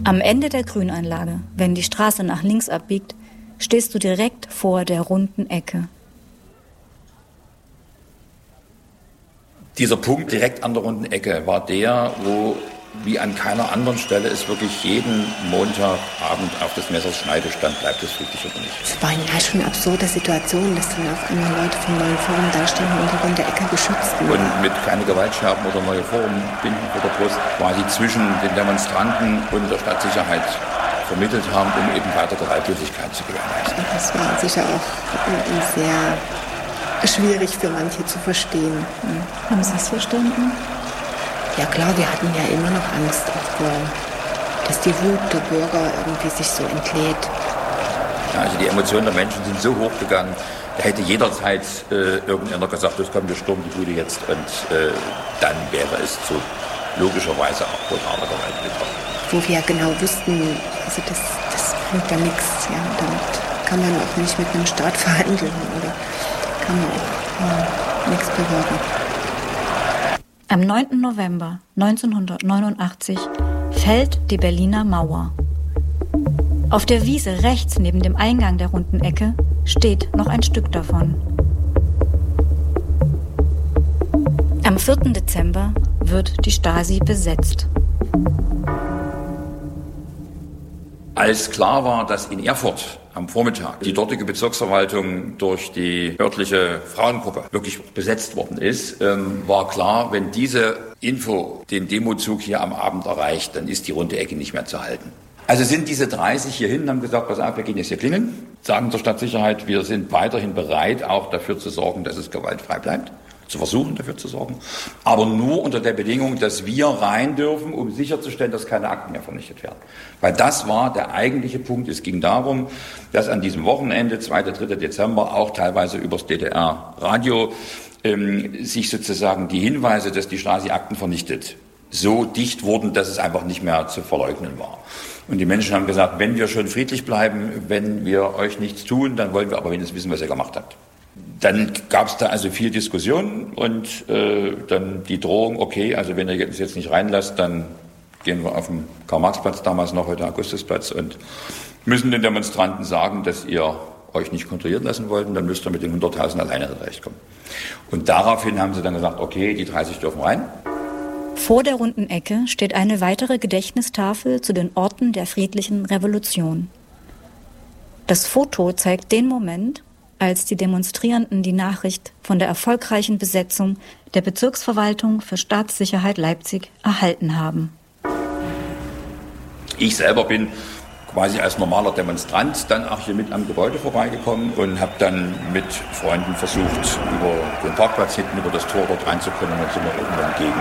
Am Ende der Grünanlage, wenn die Straße nach links abbiegt, stehst du direkt vor der runden Ecke. Dieser Punkt direkt an der runden Ecke war der, wo wie an keiner anderen Stelle es wirklich jeden Montagabend auf des Messers Schneide stand, bleibt es friedlich oder nicht. Es war ja schon eine absurde Situation, dass dann auf einmal Leute vom Neuen Forum dastehen und die runde Ecke beschützt wurden. Und mit keine Gewaltscherben oder Neue Forum binden vor der Brust quasi zwischen den Demonstranten und der Stadtsicherheit vermittelt haben, um eben weiter Gewaltlosigkeit zu gewährleisten. Das war sicher auch sehr schwierig für manche zu verstehen. Haben Sie es verstanden? Ja klar, wir hatten ja immer noch Angst davor, dass die Wut der Bürger irgendwie sich so entlädt. Ja, also die Emotionen der Menschen sind so hochgegangen, da hätte jederzeit irgendeiner gesagt, das kommt, wir stürmen die Bude jetzt und dann wäre es zu logischerweise auch brutaler Gewalt gekommen. Wo wir genau wussten, also das bringt ja nichts, ja, damit kann man auch nicht mit einem Staat verhandeln oder kann man auch nichts bewirken. Am 9. November 1989 fällt die Berliner Mauer. Auf der Wiese rechts neben dem Eingang der runden Ecke steht noch ein Stück davon. Am 4. Dezember wird die Stasi besetzt. Als klar war, dass in Erfurt am Vormittag die dortige Bezirksverwaltung durch die örtliche Frauengruppe wirklich besetzt worden ist, war klar, wenn diese Info den Demozug hier am Abend erreicht, dann ist die runde Ecke nicht mehr zu halten. Also sind diese 30 hier hin und haben gesagt, pass auf, wir gehen jetzt hier klingeln, sagen der Stadtsicherheit, wir sind weiterhin bereit, auch dafür zu sorgen, dass es gewaltfrei bleibt. Zu versuchen, dafür zu sorgen. Aber nur unter der Bedingung, dass wir rein dürfen, um sicherzustellen, dass keine Akten mehr vernichtet werden. Weil das war der eigentliche Punkt. Es ging darum, dass an diesem Wochenende, 2. 3. Dezember, auch teilweise übers DDR-Radio, sich sozusagen die Hinweise, dass die Stasi Akten vernichtet, so dicht wurden, dass es einfach nicht mehr zu verleugnen war. Und die Menschen haben gesagt, wenn wir schon friedlich bleiben, wenn wir euch nichts tun, dann wollen wir aber wenigstens wissen, was ihr gemacht habt. Dann gab es da also viel Diskussion und dann die Drohung, okay, also wenn ihr uns jetzt nicht reinlasst, dann gehen wir auf den Karl-Marx-Platz, damals noch heute Augustusplatz, und müssen den Demonstranten sagen, dass ihr euch nicht kontrollieren lassen wollt, und dann müsst ihr mit den 100.000 alleine zurechtkommen. Und daraufhin haben sie dann gesagt, okay, die 30 dürfen rein. Vor der runden Ecke steht eine weitere Gedächtnistafel zu den Orten der friedlichen Revolution. Das Foto zeigt den Moment, als die Demonstrierenden die Nachricht von der erfolgreichen Besetzung der Bezirksverwaltung für Staatssicherheit Leipzig erhalten haben. Ich selber bin quasi als normaler Demonstrant dann auch hier mit am Gebäude vorbeigekommen und habe dann mit Freunden versucht, über den Parkplatz hinten, über das Tor dort reinzukommen. Und dann sind wir irgendwann gegen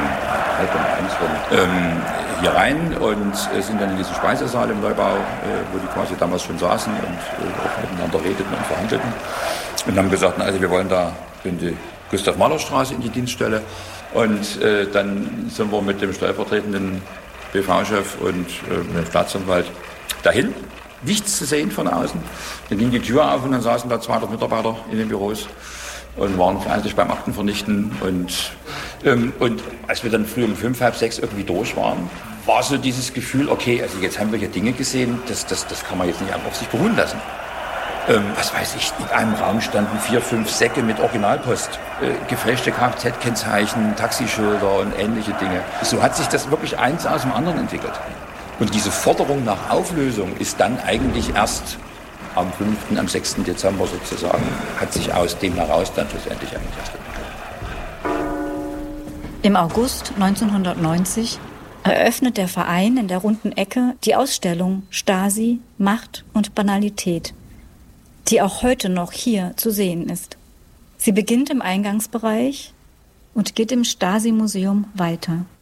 12:30 hier rein und sind dann in diesen Speisesaal im Neubau, wo die quasi damals schon saßen und auch miteinander redeten und verhandelten. Und haben gesagt, also wir wollen da in die Gustav-Mahler-Straße in die Dienststelle. Und dann sind wir mit dem stellvertretenden BV-Chef und dem Staatsanwalt dahin. Nichts zu sehen von außen. Dann ging die Tür auf und dann saßen da 200 Mitarbeiter in den Büros und waren fleißig beim Aktenvernichten. Und als wir dann früh um 5, halb 6 irgendwie durch waren, war so dieses Gefühl, okay, also jetzt haben wir hier Dinge gesehen, das kann man jetzt nicht einfach auf sich beruhen lassen. Was weiß ich, in einem Raum standen 4, 5 Säcke mit Originalpost, gefälschte Kfz-Kennzeichen, Taxischilder und ähnliche Dinge. So hat sich das wirklich eins aus dem anderen entwickelt. Und diese Forderung nach Auflösung ist dann eigentlich erst am 5., am 6. Dezember sozusagen, hat sich aus dem heraus dann schlussendlich eigentlich erst entwickelt. Im August 1990 eröffnet der Verein in der runden Ecke die Ausstellung Stasi, Macht und Banalität, die auch heute noch hier zu sehen ist. Sie beginnt im Eingangsbereich und geht im Stasi-Museum weiter.